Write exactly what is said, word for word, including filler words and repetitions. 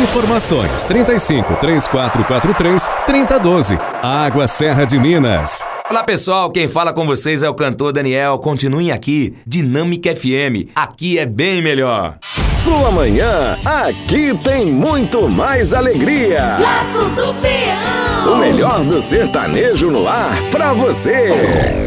Informações trinta e cinco, três quatro quatro três, trinta doze. Água Serra de Minas. Olá pessoal, quem fala com vocês é o cantor Daniel. Continuem aqui, Dinâmica F M. Aqui é bem melhor. Sua manhã, aqui tem muito mais alegria. Laço do Peão. O melhor do sertanejo no ar pra você.